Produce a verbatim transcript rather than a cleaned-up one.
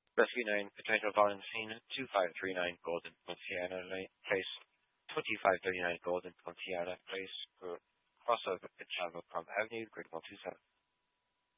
Rescue nine, Potato Valencina, two five three nine Golden Pontiana Place, twenty-five thirty-nine Golden Pontiana Place, for crossover at Chavo Pump Avenue, Grade one two seven.